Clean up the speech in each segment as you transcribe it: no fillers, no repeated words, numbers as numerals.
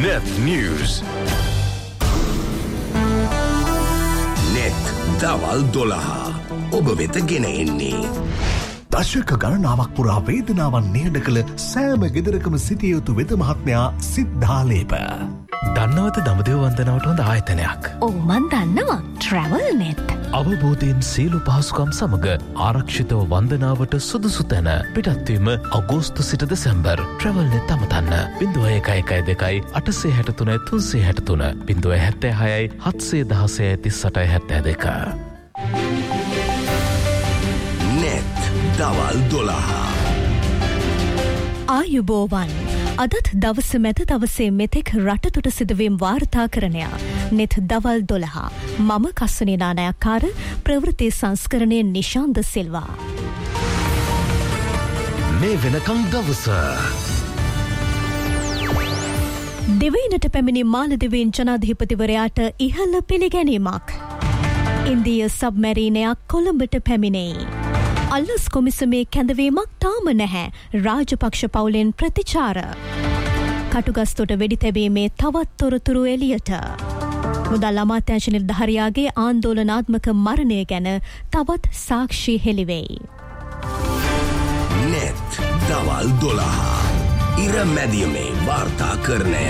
Net News. net දවල් 12 ඔබ වෙත ගෙන එන්නේ. දශක ගණනාවක් පුරා වේදනාවන් නිහඬ කළ සෑම ගෙදරකම සිටිය යුතු වෙද මහත්මයා සිද්ධාලේප. දන්නවද දඹදිව වන්දනාවට හොඳ ආයතනයක්? ඔව් මන් දන්නවා. Travel Net. අවබෝධයෙන් සියලු පහසුකම් සමග ආරක්ෂිතව වන්දනාවට සුදුසු තැන පිටත්වීම අගෝස්තු සිට දෙසැම්බර්. Travel Net අමතන්න 0112 863 363 076 716 38 net දවල් 12 ආයුබෝවන්. අදත් දවස මැද දවසේ මෙතෙක් රටතුට සිදුවීම් වාර්තාකරණය net දවල් 12. මම කස්සනේ නානායක්කාර ප්‍රවෘත්ති සංස්කරණයේ නිශාන්ත සිල්වා. මේ වෙනකම් දවස දෙවයිනට පැමිණි මාලදිවයින් ජනාධිපතිවරයාට ඉහළ පිළිගැනීමක්. ඉන්දිය සබ්මැරීනයක් කොළඹට පැමිණෙයි. අල්ලස් කොමිසමේ කැඳවීමක් තාම නැහැ. රාජපක්ෂ පවුලෙන් ප්‍රතිචාර. කටුගස්තොට වෙඩි තැබීමේ තවත් තොරතුරු එළියට. මුදල් අමාත්‍යාංශ නිලධාරියාගේ ආන්දෝලනාත්මක මරණය ගැන තවත් සාක්ෂි හෙළිවෙයි. net දවල් 12 ඉර මැදියමේ වාර්තාකරණය.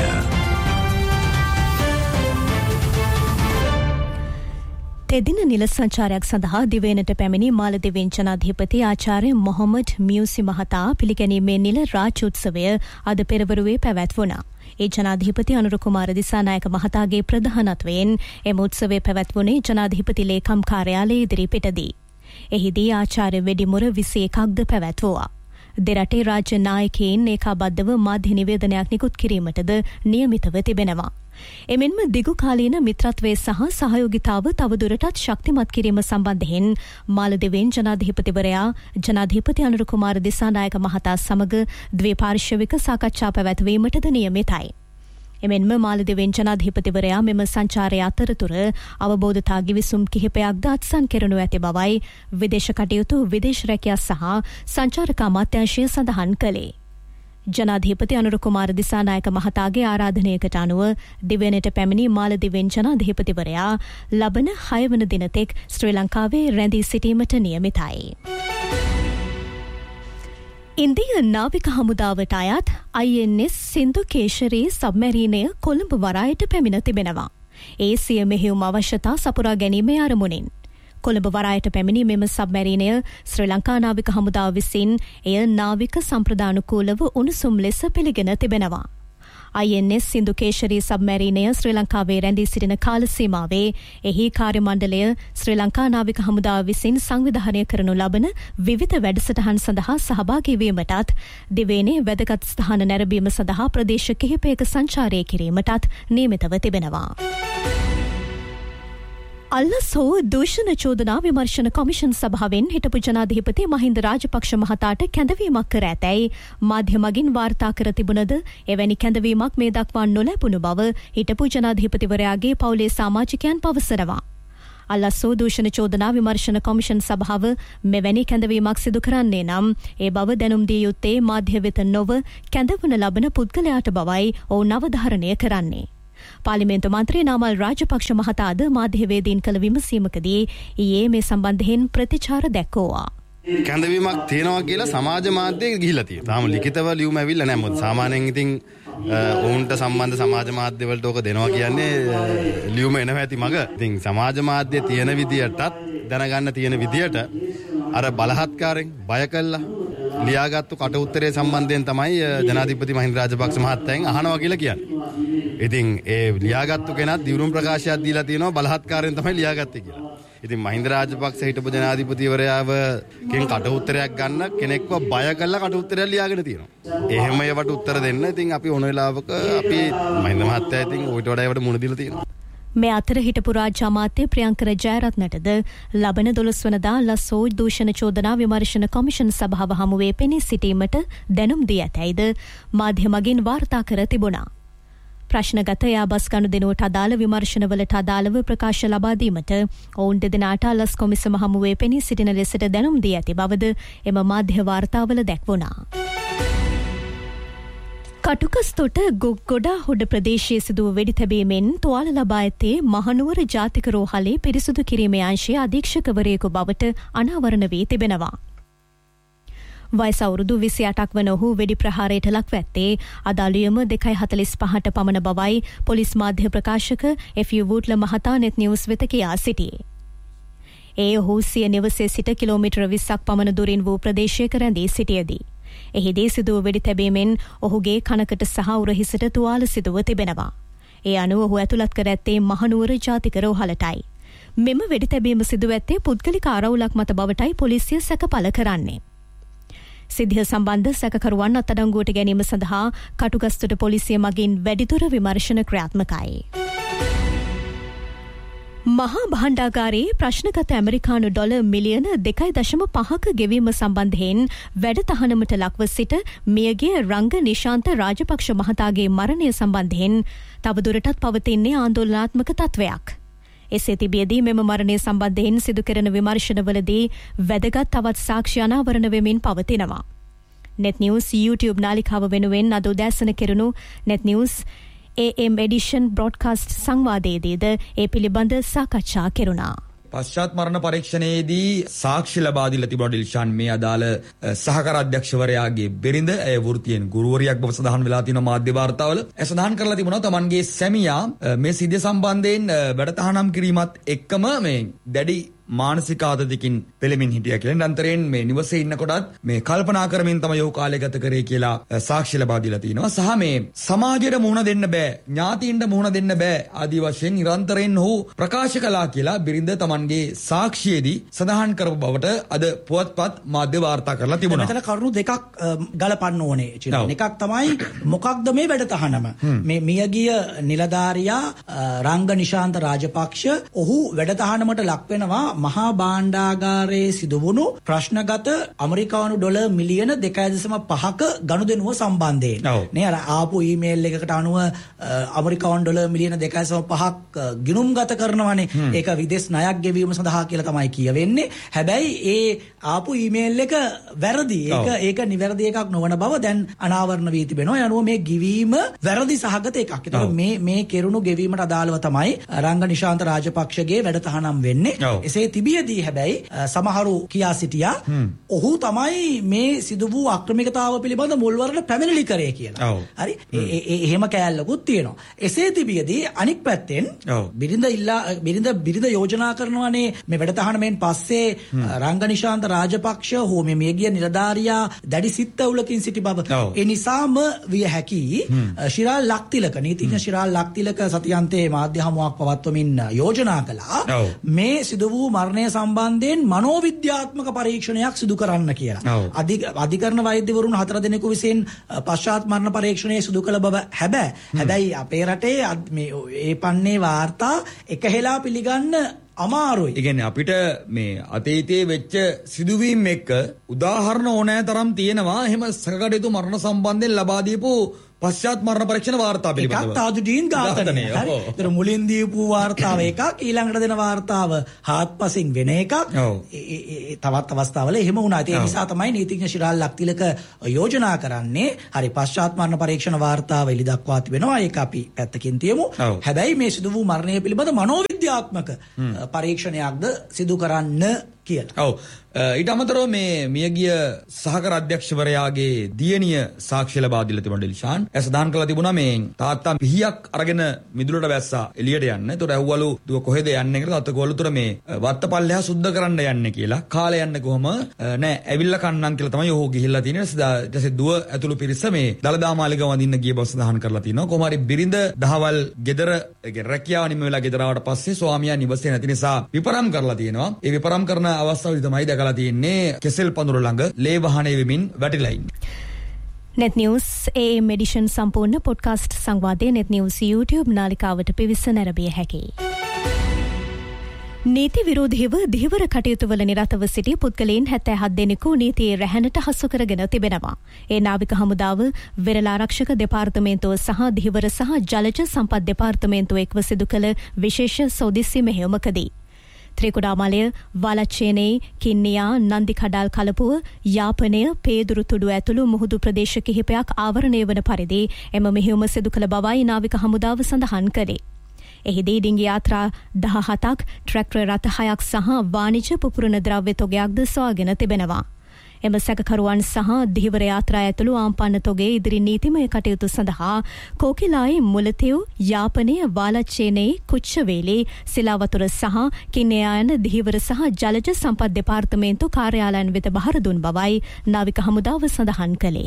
තෙදින නිල සංචාරයක් සඳහා දිවයිනට පැමිණි මාලදිවයින් ජනාධිපති ආචාර්ය මොහොමඩ් මියුසි මහතා පිළිගැනීමේ නිල රාජෝත්සවය අද පෙරවරුවේ පැවැත්වුණා. ඒ ජනාධිපති අනුර කුමාර දිසානායක මහතාගේ ප්‍රධානත්වයෙන් එම උත්සවය පැවැත්වුණේ ජනාධිපති ලේකම් කාර්යාලය ඉදිරිපිටදී. එහිදී ආචාර්ය වෙඩිමුර 21ක්ද පැවැත්වුවා. දෙරටේ රාජ්‍ය නායකයින් ඒකාබද්ධව මාධ්‍ය නිවේදනයක් නිකුත් කිරීමටද නියමිතව තිබෙනවා. එමෙන්ම දිගු කාලීන මිත්‍රත්වය සහ සහයෝගිතාව තවදුරටත් ශක්තිමත් කිරීම සම්බන්ධයෙන් මාලදිවයින් ජනාධිපතිවරයා ජනාධිපති අනුර කුමාර දිසානායක මහතා සමග ද්විපාර්ශ්වික සාකච්ඡා පැවැත්වීමටද නියමිතයි. එමෙන්ම මාලදිවයින් ජනාධිපතිවරයා මෙම සංචාරය අතරතුර අවබෝධතා ගිවිසුම් කිහිපයක්ද අත්සන් කෙරෙනු ඇති බවයි විදේශ කටයුතු විදේශ රැකියා සහ සංචාරක අමාත්‍යාංශය සඳහන් කළේ. ජනාධිපති අනුර කුමාර දිසානායක මහතාගේ ආරාධනයකට අනුව දිවයිනට පැමිණි මාලදිවයින් ජනාධිපතිවරයා ලබන 6 වන දිනතෙක් ශ්‍රී ලංකාවේ රැඳී සිටීමට නියමිතයි. ඉන්දිය නාවික හමුදාවට අයත් INS සින්දු කේශරී සබ්මැරීනය කොළඹ වරායට පැමිණ තිබෙනවා. ඒ සිය මෙහෙයුම් අවශ්‍යතා සපුරා ගැනීමේ අරමුණින්. කොළඹ වරායට පැමිණි මෙම සබ්මැරීනය ශ්‍රී ලංකා නාවික හමුදාව විසින් එය නාවික සම්ප්‍රදානුකූලව උණුසුම් ලෙස පිළිගෙන තිබෙනවා. INS සින්දු කේශරී සබ්මැරීනය ශ්‍රී ලංකාවේ රැඳී සිටින කාල සීමාවේ එහි කාර්ය මණ්ඩලය ශ්‍රී ලංකා නාවික හමුදාව විසින් සංවිධානය කරනු ලබන විවිධ වැඩසටහන් සඳහා සහභාගී වීමටත් දිවයිනේ වැදගත් ස්ථාන නැරඹීම සඳහා ප්‍රදේශ කිහිපයක සංචාරය කිරීමටත් නියමිතව තිබෙනවා. අල්ලස් හෝ දූෂණ චෝදනා විමර්ශන කොමිෂන් සභාවෙන් හිටපු ජනාධිපති මහින්ද රාජපක්ෂ මහතාට කැඳවීමක් කර ඇතැයි මාධ්‍ය මගින් වාර්තා කර තිබුණද එවැනි කැඳවීමක් මේ දක්වා නොලැබුණු බව හිටපු ජනාධිපතිවරයාගේ පවුලේ සමාජිකයන් පවසනවා. අල්ලස් හෝ දූෂණ චෝදනා විමර්ශන කොමිෂන් සභාව මෙවැනි කැඳවීමක් සිදු කරන්නේ නම් ඒ බව දැනුම් දිය යුත්තේ මාධ්‍ය වෙත නොව කැඳවන ලබන පුද්ගලයාට බවයි ඔවුන් අවධාරණය කරන්නේ. පාර්ලිමේන්තු මන්ත්‍රී නාමල් රාජපක්ෂ මහතාද මාධ්‍යවේදීන් කළ විමසීමකදී ඊයේ මේ සම්බන්ධයෙන් ප්‍රතිචාර දැක්වුවා. කැඳවීමක් තියෙනවා කියලා සමාජ මාධ්‍යයේ ගිහිලා තියෙනවා. තාම ලිඛිතව ලියුම ඇවිල්ලා නැහැ. මොකද සාමාන්‍යයෙන් ඉතින් ඔවුන්ට සම්බන්ධ සමාජ මාධ්‍ය වලට ඕක දෙනවා කියන්නේ ලියුම එනවා ඇති මග. ඉතින් සමාජ මාධ්‍ය තියෙන විදියටත් දැනගන්න තියෙන විදියට අර බලහත්කාරයෙන් බය කළා ලියාගත්තු කට උත්තරේ සම්බන්ධයෙන් තමයි ජනාධිපති මහින්ද රාජපක්ෂ මහත්තයන් අහනවා කියලා කියන්නේ. ඉතින් ඒ ලියාගත්තු කෙනත් දිවුරුම් ප්‍රකාශයක් දීලා තියෙනවා බලහත්කාරයෙන් තමයි ලියාගත්තේ කියලා. ඉතින් මහින්ද රාජපක්ෂ හිටපු ජනාධිපතිවරයාව කෙන් කට උත්තරයක් ගන්න කෙනෙක්ව බය කරලා කට උත්තරයක් ලියාගෙන තියෙනවා. එහෙම ඒවට උත්තර දෙන්න ඉතින් අපි ඕන වෙලාවක අපි මහින්ද මහත්තයා ඉතින් ඌට වඩා ඒවට මුණ දීලා තියෙනවා. මේ අතර හිටපු රාජ්‍ය අමාත්‍ය ප්‍රියංකර ජයරත්නටද ලබන 12 වනදා ලස්සෝ දූෂණ චෝදනා විමර්ශන කොමිෂන් සභාව හමුවේ පෙනී සිටීමට දැනුම් දී ඇතැයිද මාධ්‍ය මගින් වාර්තා කර තිබුණා. ප්‍රශ්නගත යාබස් ගනුදෙනුවට අදාළ විමර්ශනවලට අදාළව ප්‍රකාශ ලබා දීමට ඔවුන් දෙදෙනාට අල්ලස් කොමිසම හමුවේ පෙනී සිටින ලෙසට දැනුම් දී ඇති බවද එම මාධ්‍ය වාර්තාවල දැක්වුණා. කටුකස්තොට ගොඩාහොඩ ප්‍රදේශයේ සිදුව වෙඩි තැබීමෙන් තුවාල ලබා ඇත්තේ මහනුවර ජාතික රෝහලේ පිරිසුදු කිරීමේ අංශයේ අධීක්ෂකවරයෙකු බවට අනාවරණ වී තිබෙනවා. වයස අවුරුදු 28ක් වන ඔහු වෙඩි ප්‍රහාරයට ලක්ව ඇත්තේ අදාළියම 2:45ට පමණ බවයි පොලිස් මාධ්‍ය ප්‍රකාශක එෆ්.යු. වූට්ල මහතා නෙට් නිවුස් වෙත කියා සිටියේ. ඒ ඔහු සිය නිවසේ සිට කිලෝමීටර 20ක් පමණ දුරින් වූ ප්‍රදේශයක රැඳී සිටියදී එහිදී සිදුව වෙඩි තැබීමෙන් ඔහුගේ කනකට සහ උරහිසට තුවාල සිදුව තිබෙනවා. ඒ අනුව ඔහු ඇතුළත් කර ඇත්තේ මහනුවර ජාතික රෝහලටයි. මෙම වෙඩි තැබීම සිදුව ඇත්තේ පුද්ගලික ආරවුලක් මත බවටයි පොලිසිය සැකපල කරන්නේ. සිද්ධිය සම්බන්ධ සැකකරුවන් අත්අඩංගුවට ගැනීම සඳහා කටුගස්තොට පොලිසිය මගින් වැඩිදුර විමර්ශන ක්‍රියාත්මකයි. මහා භාණ්ඩාගාරයේ ප්‍රශ්නගත ඇමරිකානු ඩොලර් මිලියන 2.5ක ගෙවීම සම්බන්ධයෙන් වැඩ තහනමට ලක්ව සිට මියගිය රංග නිශාන්ත රාජපක්ෂ මහතාගේ මරණය සම්බන්ධයෙන් තවදුරටත් පවතින්නේ ආందోලනාත්මක තත්වයක්. එසේ තිබියදී මෙම මරණය සම්බන්ධයෙන් සිදු කරන විමර්ශනවලදී වැදගත් තවත් සාක්ෂි අනාවරණ වෙමින් පවතිනවා. නෙට් නිවුස් YouTube නාලිකාව වෙනුවෙන් අද උදෑසන කෙරුණු නෙට් නිවුස් AM එඩිෂන් බ්‍රොඩ්කාස්ට් සංවාදයේදීද ඒ පිළිබඳ සාකච්ඡා කෙරුණා. පශ්චාත් මරණ පරීක්ෂණයේදී සාක්ෂි ලබා දීලා තිබුණා ඩිල්ෂාන් මේ අදාළ සහකාර අධ්‍යක්ෂවරයාගේ බිරිඳ ඒ වෘත්තියෙන් ගුරුවරියක් බව සඳහන් වෙලා තියෙනවා මාධ්‍ය වාර්තාවල. ඒ සඳහන් කරලා තිබුණා තමන්ගේ සැමියා මේ සිද්ධිය සම්බන්ධයෙන් වැඩතහනම් කිරීමත් එක්කම මේ දැඩි මානසික ආතතියකින් පෙළෙමින් හිටියා කියලා. නිරන්තරයෙන් මේ නිවසේ ඉන්නකොටත් මේ කල්පනා කරමින් තමයි ඔහු කාලය ගත කරේ කියලා සාක්ෂි ලබා දීලා තිනවා. සහ මේ සමාජයට මුහුණ දෙන්න බෑ, ඥාතීන්ට මුහුණ දෙන්න බෑ ආදී වශයෙන් නිරන්තරයෙන් ඔහු ප්‍රකාශ කළා කියලා බිරිඳ තමන්ගේ සාක්ෂියේදී සඳහන් කරපු බවට අද පුවත්පත් මාධ්‍ය වාර්තා කරලා තිබුණා. මෙතන කරුණු දෙකක් ගලපන්න ඕනේ. එකක් තමයි මොකක්ද මේ වැඩතහනම. මේ මියගිය නිලධාරියා රංග නිශාන්ත රාජපක්ෂ ඔහු වැඩතහනමට ලක් වෙනවා මහා භාණ්ඩාගාරයේ සිදුවුණු ප්‍රශ්නගත ඇමරිකානු ඩොලර් මිලියන 2.5ක ගනුදෙනුව සම්බන්ධයෙන්. නේ අර ආපු ඊමේල් එකකට අනුව ඇමරිකානු ඩොලර් මිලියන 2.5ක් ගිණුම්ගත කරනවානේ. ඒක විදේශ ණයක් ගෙවීම සඳහා කියලා තමයි කියවෙන්නේ. හැබැයි ඒ ආපු ඊමේල් එක වැරදි. ඒක නිවැරදි එකක් නොවන බව දැන් අනාවරණ වී තිබෙනවා. ඒ අනුව මේ ගෙවීම වැරදි සහගත එකක්. ඒතකොට මේ කෙරුණු ගෙවීමට අදාළව තමයි රංග නිශාන්ත රාජපක්ෂගේ වැඩතහනම් වෙන්නේ. එසේ තිබියදී හැබැයි සමහරු කියා සිටියා ඔහු තමයි මේ සිදු වූ අක්‍රමිකතාව පිළිබඳ මුල්වරණ පැමිණිලි කරේ කියලා. හරි. එහෙම කෑල්ලකුත් තියෙනවා. එසේ තිබියදී අනික් පැත්තෙන් බිරිඳ යෝජනා කරනවානේ මේ වැඩතහනමෙන් පස්සේ රංග නිශාන්ත රාජපක්ෂ හෝ මේ මියගිය නිලධාරියා දැඩි සිත්ඇවුලකින් සිටි බව. ඒ නිසාම විය හැකි ශිරාල් ලක්තිලක නීතිඥ ශිරාල් ලක්තිලක සතියන්තයේ මාධ්‍ය හමුවක් පවත්වමින් යෝජනා කළා මේ සිදු වූ මරණය සම්බන්ධයෙන් මනෝවිද්‍යාත්මක පරීක්ෂණයක් සිදු කරන්න කියලා. අධිකරණ වෛද්‍යවරුන් 4 දෙනෙකු විසින් පශ්චාත් මරණ පරීක්ෂණය සිදු කළ බව හැබැයි අපේ රටේ ඒ පන්නේ වාර්තා එකහෙලා පිළිගන්න අමාරුයි. ඒ කියන්නේ අපිට මේ අතීතයේ වෙච්ච සිදුවීම් එක්ක උදාහරණ ඕනෑ තරම් තියෙනවා. එහෙම සකකටයුතු මරණ සම්බන්ධයෙන් ලබා දීපු පශ්චාත් මරණ පරීක්ෂණ වාර්තා පිළිබඳව. එකක් තාජුඩීන් ඝාතනය. ඒතර මුලින් දීපු වාර්තාව එකක්, ඊළඟට දෙන වාර්තාව හාත්පසින් වෙන එකක්. තවත් අවස්ථාවල එහෙම වුණා. ඒ නිසා තමයි නීතිඥ ශිරාල් ලක්තිලක යෝජනා කරන්නේ. හරි පශ්චාත් මරණ පරීක්ෂණ වාර්තාව එළි දක්වා තිබෙනවා. ඒක අපි පැත්තකින් තියමු. හැබැයි මේ සිදු වූ මරණය පිළිබඳ මනෝවිද්‍යාත්මක පරීක්ෂණයක්ද සිදු කරන්න කියලා. ඔව්. ඊට අමතරව මේ මියගිය සහකාර අධ්‍යක්ෂවරයාගේ දියණිය සාක්ෂි ලබා දීලා තිබුණා ඩිල්ෂාන්. සදාන් කළා තිබුණා මේ තාත්තා පිහියක් අරගෙන මිදුලට වැස්සා එළියට යන්න. ඒතකොට ඇහුවලු දුව කොහෙද යන්නේ කියලා. තාත්තකෝලු තුර මේ වත්තපල්ලෙහා සුද්ධ කරන්න යන්නේ කියලා. කාලේ යන්නේ කොහම නෑ ඇවිල්ලා කන්නම් කියලා තමයි ඔහු ගිහිල්ලා තියෙන්නේ. ඊට පස්සේ දුව ඇතුළු පිරිස මේ දලදා මාලිගාව වඳින්න ගිය බව සඳහන් කරලා තිනවා. කොහොම හරි බිරිඳ දහවල් ගෙදර රැකියාව නිම වෙලා ගෙදර ආවට පස්සේ ස්වාමියා නිවසේ නැති නිසා විපරම් කරලා තියෙනවා. ඒ විපරම් කරන අවස්ථාවේදී තමයි දැකලා තියෙන්නේ කෙසෙල් පඳුර ළඟ ලේ වහනේ වෙමින් වැටිලා ඉන්නේ. නෙට් නිවුස් AM එඩිෂන් සම්පූර්ණ පොඩ්කාස්ට් සංවාදයේ නෙට් නිවුස් YouTube නාලිකාවට පිවිස නැරඹිය හැකියි. නීති විරෝධීව දිවර කටයුතුවල නිරතව සිටි පුද්ගලයන් 77 දෙනෙකු නීතියේ රැහැනට හසු කරගෙන තිබෙනවා. ඒ නාවික හමුදාව, වෙරළ ආරක්ෂක දෙපාර්තමේන්තුව සහ දිවර සහ ජලජ සම්පත් දෙපාර්තමේන්තුව එක්ව සිදු කළ විශේෂ සෝදිසි මෙහෙයුමකදී ත්‍රිකුඩාමලය, වලච්චේනේ, කින්නියා, නන්දිකඩල් කලපුව, යාපනය, පේදුරුතුඩු ඇතුළු මුහුදු ප්‍රදේශ කිහිපයක් ආවරණය වන පරිදි එම මෙහෙයුම සිදු කළ බවයි නාවික හමුදාව සඳහන් කළේ. එහිදී ඩිංගි යාත්‍රා 17ක්, ට්‍රැක්ටර් රථ 6ක් සහ වාණිජ පුපුරන ද්‍රව්‍ය තොගයක්ද සොයාගෙන තිබෙනවා. එම සැකකරුවන් සහ දිහිවර යාත්‍රා ඇතුළු ආම්පන්න තොගේ ඉදිරි නීතිමය කටයුතු සඳහා කෝකිලායි, මුලතිව්, යාපනය, වාලච්චේනේ, කුච්චවේලි, සිලාවතුර සහ කින්නියා යන දිහිවර සහ ජලජ සම්පත් දෙපාර්තමේන්තු කාර්යාලයන් වෙත බහර දුන් බවයි නාවික හමුදාව සඳහන් කළේ.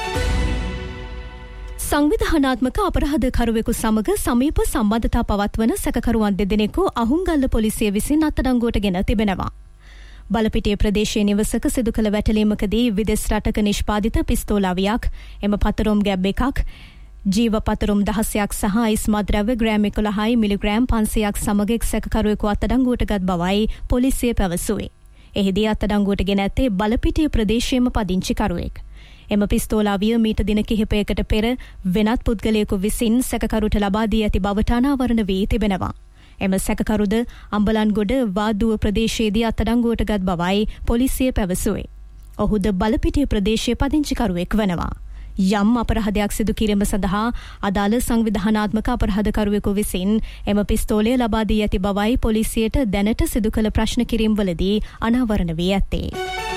සංවිධානාත්මක අපරාධකරුවෙකු සමග සමීප සම්බන්ධතා පවත්වන සැකකරුවන් දෙදෙනෙකු අහුන්ගල්ල පොලිසිය විසින් අත්අඩංගුවට ගෙන තිබෙනවා. බලපිටිය ප්‍රදේශයේ නිවසක සිදු කළ වැටලීමකදී විදෙස් රටක නිෂ්පාදිත පිස්තෝලාවියක්, එම පතරොම් ගැබ් එකක්, ජීව පතරොම් 16ක් සහ අයිස් මද්‍රව්‍ය ග්‍රෑම් 11 මිලිග්‍රෑම් 500ක් සමග එක් සැකකරුවෙකු අත්අඩංගුවට ගත් බවයි පොලිසිය පැවසුවේ. එහිදී අත්අඩංගුවට ගෙන ඇත්තේ බලපිටිය ප්‍රදේශයේම පදිංචිකරුවෙක්. එම පිස්තෝලාවිය මීට දින කිහිපයකට පෙර වෙනත් පුද්ගලයෙකු විසින් සැකකරුට ලබා දී ඇති බවට අනාවරණ වී තිබෙනවා. එම සැකකරුද අම්බලන්ගොඩ වාදුව ප්‍රදේශයේදී අත්අඩංගුවට ගත් බවයි පොලිසිය පැවසුවේ. ඔහුද බලපිටිය ප්‍රදේශයේ පදිංචිකරුවෙක් වනවා. යම් අපරාධයක් සිදු කිරීම සඳහා අදාළ සංවිධානාත්මක අපරාධකරුවෙකු විසින් එම පිස්තෝලය ලබා දී ඇති බවයි පොලිසියට දැනට සිදු කළ ප්‍රශ්න කිරීම්වලදී අනාවරණ වී ඇත්තේ.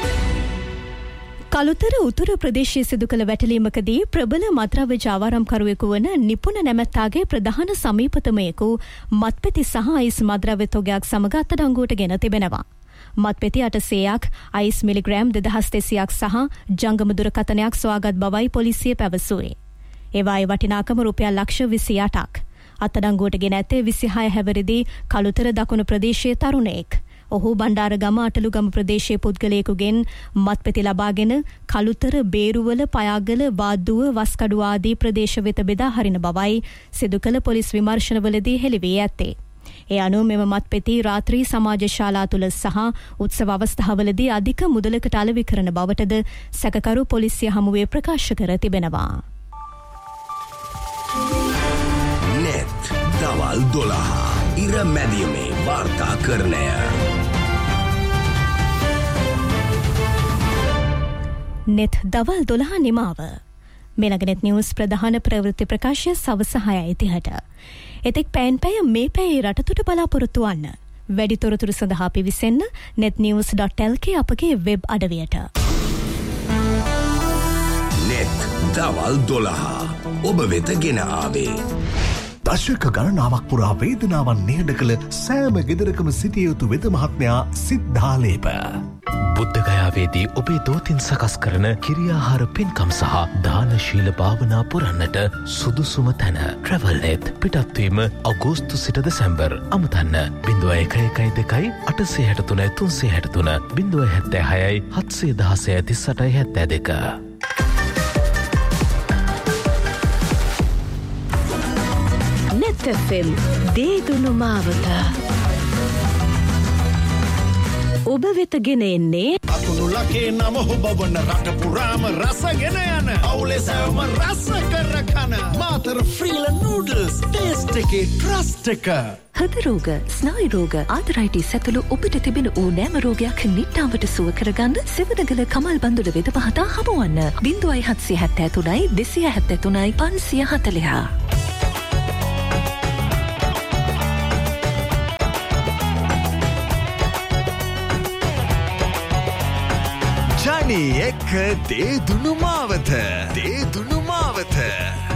කළුතර උතුර ප්‍රදේශයේ සිදු කළ වැටලීමකදී ප්‍රබල මත්ද්‍රව්‍ය ජාවාරම්කරුවෙකු වන නිපුණ නැමැත්තාගේ ප්‍රධාන සමීපතමයෙකු මත්පෙති සහ අයිස් මත්ද්‍රව්‍ය තොගයක් සමග අත්අඩංගුවට ගෙන තිබෙනවා. මත්පෙති 800ක්, අයිස් මිලිග්‍රෑම් 2200ක් සහ ජංගම දුරකථනයක් සොයාගත් බවයි පොලිසිය පැවසුවේ. ඒවායේ වටිනාකම රුපියල් ලක්ෂ 28ක්. අත්අඩංගුවට ගෙන ඇත්තේ 26 හැවිරිදි කළුතර දකුණු ප්‍රදේශයේ තරුණයෙක්. ඔහු බණ්ඩාරගම අටලුගම ප්‍රදේශයේ පුද්ගලයෙකුගෙන් මත්පෙති ලබාගෙන කළුතර, බේරුවල, පයාගල, වාද්දුව, වස්කඩුව ආදී ප්‍රදේශ වෙත බෙදා හරින බවයි සිදු කළ පොලිස් විමර්ශනවලදී හෙළි වී ඇත්තේ. ඒ අනුව මෙම මත්පෙති රාත්‍රී සමාජ ශාලා තුළ සහ උත්සව අවස්ථාවලදී අධික මුදලකට අලෙවි කරන බවටද සැකකරු පොලිසිය හමුවේ ප්‍රකාශ කර තිබෙනවා. net දවල් 12 ඉර මැදියමේ වාර්තාකරණය. net දවල් 12 නිමාව. මෙලගනෙත් නිවුස් ප්‍රධාන ප්‍රවෘත්ති ප්‍රකාශය සවස 6:30ට. එතෙක් පෑන් පැය මේ පැයේ රටතුට බලාපොරොත්තු වන්න. වැඩි තොරතුරු සඳහා පිවිසෙන්න netnews.lk අපගේ වෙබ් අඩවියට. net දවල් 12 ඔබ වෙත ගෙන ආවේ දශක ගණනාවක් පුරා වේදනාවන් නිහඬ කළ සෑම ගෙදරකම සිටිය යුතු වෙද මහත්මයා සිද්ධාලේප. බුද්ධගයාවේදී ඔබේ දෝතින් සකස් කරන කිරියාහාර පින්කම් සහ දානශීල භාවනා පුරන්නට සුදුසුම තැන ට්‍රැවල්නෙත්. පිටත්වීම අගෝස්තු සිට දෙසැම්බර්. අමතන්න 0112 863 363 076 716 38 FM දේදුණු මාවත ඔබ වෙත ගෙන එන්නේ අකුණු ලකේ නම හොබවන රට පුරාම රසගෙන යන අවුලේ සැවම රස කර කන මාතර ෆ්‍රීල නූඩල්ස් ටේස්ට් එකේ ට්‍රස්ට් එක. හෘද රෝග, ස්නායු රෝග, ආතරයිටිස් ඇතුළු ඔබට තිබෙන ඕනෑම රෝගයක් නිට්ටාවට සුව කරගන්න සෙවණගල කමල් බඳුල වෙද මහතා හමුවන්න 0773 273 540. ජනී එක්ක දේදුණු මාවත.